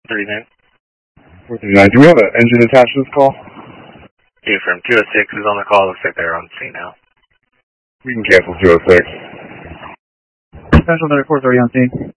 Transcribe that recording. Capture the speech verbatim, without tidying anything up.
thirty-nine. four thirty-nine. Do we have an engine attached to this call? Two from two oh six is on the call. Looks like they're on scene now. We can cancel two oh six. Central thirty-four thirty on scene.